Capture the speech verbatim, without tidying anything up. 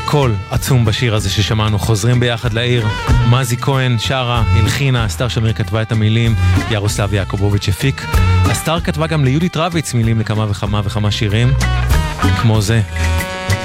קול עצום בשיר הזה ששמענו, חוזרים ביחד לעיר. מזי כהן שרה, הלחינה, אסתר שמיר כתבה את המילים, ירוסלב יעקובוביץ' הפיק. אסתר כתבה גם ליהודית רביץ מילים לכמה וכמה וכמה שירים, כמו זה.